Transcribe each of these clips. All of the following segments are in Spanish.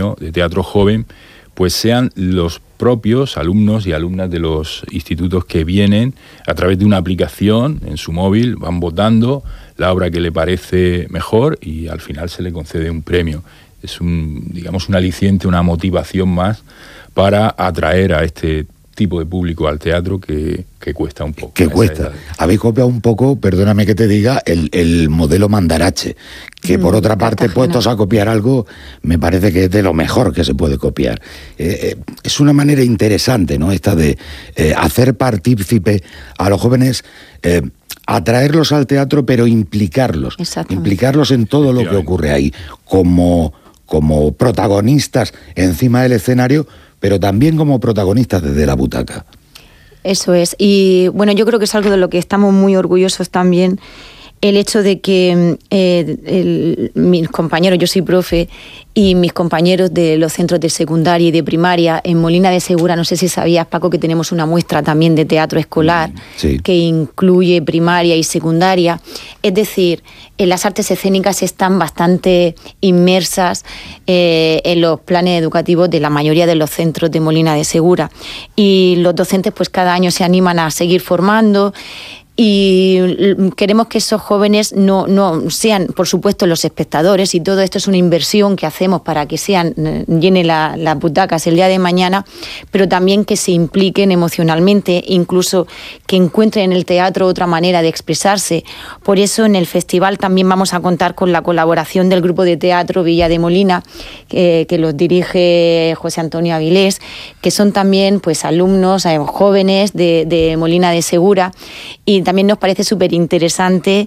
premio de teatro joven, pues sean los propios alumnos y alumnas de los institutos que vienen a través de una aplicación en su móvil, van votando la obra que le parece mejor y al final se le concede un premio. Es un aliciente, una motivación más para atraer a este tipo de público al teatro que cuesta un poco. Que cuesta. Habéis copiado un poco, perdóname que te diga, el modelo Mandarache, que por otra parte, puestos a copiar algo, me parece que es de lo mejor que se puede copiar. Es una manera interesante, ¿no?, esta de hacer partícipe a los jóvenes, atraerlos al teatro, pero implicarlos en todo lo que ocurre ahí, como protagonistas encima del escenario, pero también como protagonistas desde la butaca. Eso es. Y bueno, yo creo que es algo de lo que estamos muy orgullosos también, el hecho de que mis compañeros, yo soy profe, y mis compañeros de los centros de secundaria y de primaria, en Molina de Segura, no sé si sabías, Paco, que tenemos una muestra también de teatro escolar, sí, que incluye primaria y secundaria. Es decir, las artes escénicas están bastante inmersas en los planes educativos de la mayoría de los centros de Molina de Segura. Y los docentes pues cada año se animan a seguir formando. Y queremos que esos jóvenes no sean, por supuesto, los espectadores, y todo esto es una inversión que hacemos para que llenen las butacas el día de mañana, pero también que se impliquen emocionalmente, incluso que encuentren en el teatro otra manera de expresarse. Por eso en el festival también vamos a contar con la colaboración del grupo de teatro Villa de Molina, que los dirige José Antonio Avilés, que son también pues alumnos jóvenes de Molina de Segura. Y también nos parece súper interesante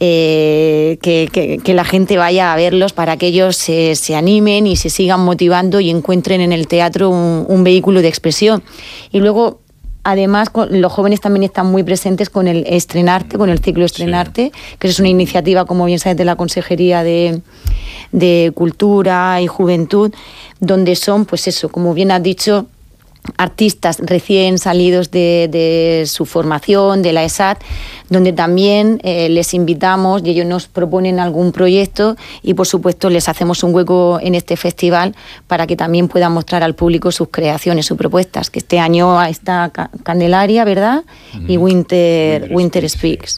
que la gente vaya a verlos para que ellos se animen y se sigan motivando y encuentren en el teatro un vehículo de expresión. Y luego, además, los jóvenes también están muy presentes con el Estrenarte, con el ciclo Estrenarte, sí, que es una iniciativa, como bien sabes, de la Consejería de Cultura y Juventud, donde son, pues eso, como bien has dicho, artistas recién salidos de su formación, de la ESAT, donde también les invitamos y ellos nos proponen algún proyecto y por supuesto les hacemos un hueco en este festival para que también puedan mostrar al público sus creaciones, sus propuestas, que este año está Candelaria, ¿verdad? Y Winter Speaks.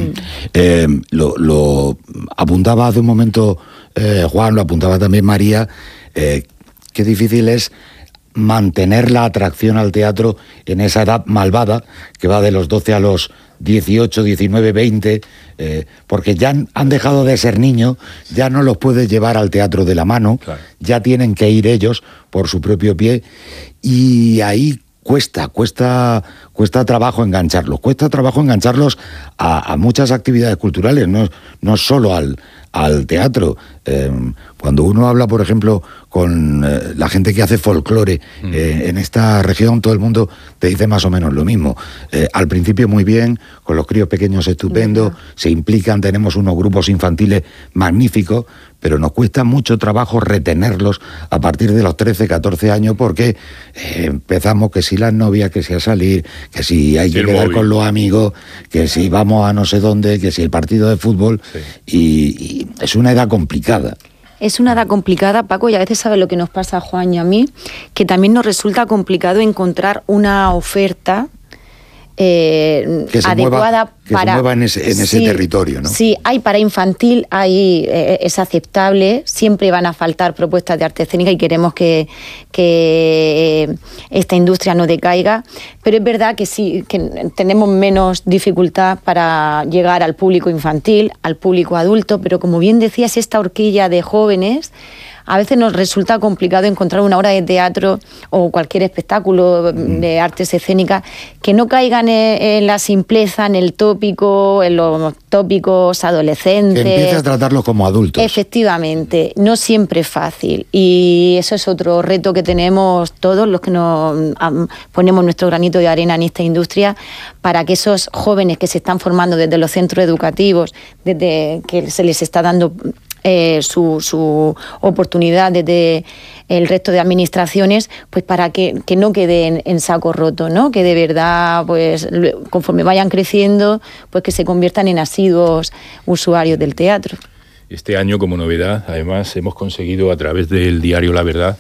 Lo apuntaba hace un momento Juan, lo apuntaba también María, qué difícil es mantener la atracción al teatro en esa edad malvada que va de los 12 a los 18, 19, 20, porque ya han dejado de ser niños, ya no los puedes llevar al teatro de la mano, claro, ya tienen que ir ellos por su propio pie, y ahí cuesta trabajo engancharlos a muchas actividades culturales, no solo al teatro. Cuando uno habla, por ejemplo, con la gente que hace folclore en esta región, todo el mundo te dice más o menos lo mismo. Al principio muy bien, con los críos pequeños estupendo, se implican, tenemos unos grupos infantiles magníficos, pero nos cuesta mucho trabajo retenerlos a partir de los 13, 14 años, porque empezamos que si las novias, que si a salir, que si hay que quedar con los amigos, que si vamos a no sé dónde, que si el partido de fútbol, sí, y es una edad complicada. Es una edad complicada, Paco, y a veces sabe lo que nos pasa a Juan y a mí, que también nos resulta complicado encontrar una oferta adecuada para... se mueva en ese territorio, ¿no? Sí, hay para infantil, es aceptable, siempre van a faltar propuestas de arte escénica y queremos que esta industria no decaiga, pero es verdad que sí, que tenemos menos dificultad para llegar al público infantil, al público adulto, pero como bien decías, esta horquilla de jóvenes, a veces nos resulta complicado encontrar una obra de teatro o cualquier espectáculo de artes escénicas que no caigan en la simpleza, en el tópico, en los tópicos adolescentes. Que empiece a tratarlos como adultos. Efectivamente, no siempre es fácil. Y eso es otro reto que tenemos todos los que nos ponemos nuestro granito de arena en esta industria, para que esos jóvenes que se están formando desde los centros educativos, desde que se les está dando su oportunidad desde el resto de administraciones, pues para que no queden en saco roto, ¿no? Que de verdad, pues conforme vayan creciendo, pues que se conviertan en asiduos usuarios del teatro. Este año, como novedad, además, hemos conseguido a través del diario La Verdad